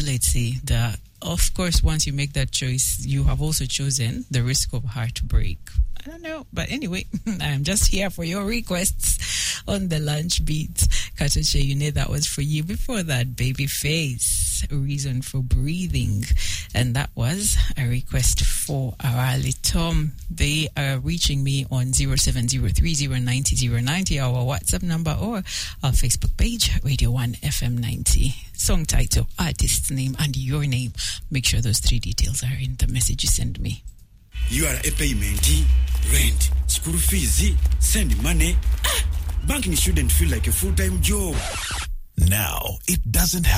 responsibility that, of course, once you make that choice, you have also chosen the risk of heartbreak. I don't know, but anyway, I'm just here for your requests on the lunch beat. Katoche, you know that was for you. Before that, Babyface, Reason for Breathing, and that was a request for Arali Tom. They are reaching me on 0703090090, our WhatsApp number, or our Facebook page, Radio 1 FM 90. Song title, artist's name, and your name. Make sure those three details are in the message you send me. You are a payment, rent, school fees, send money. Banking shouldn't feel like a full-time job. Now, it doesn't have